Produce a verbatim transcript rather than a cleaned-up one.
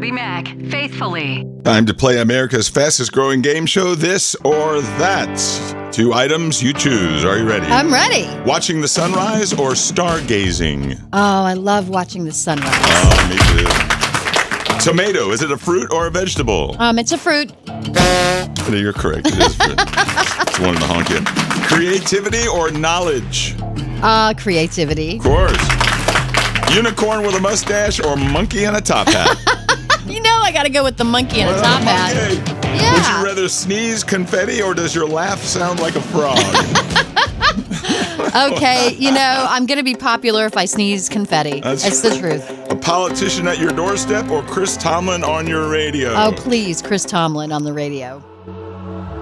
TobyMac, faithfully. Time to play America's fastest growing game show, This or That. Two items, you choose. Are you ready? I'm ready. Watching the sunrise or stargazing? Oh, I love watching the sunrise. Oh, me too. Tomato, is it a fruit or a vegetable? Um, it's a fruit. You're correct. It is fruit. It's one in the honk it. Creativity or knowledge? Uh, creativity. Of course. Unicorn with a mustache or monkey in a top hat? You know I gotta go with the monkey in a Well, top monkey. hat. Yeah. Would you rather sneeze confetti or does your laugh sound like a frog? Okay, you know, I'm gonna be popular if I sneeze confetti. That's It's the truth. A politician at your doorstep or Chris Tomlin on your radio? Oh, please, Chris Tomlin on the radio.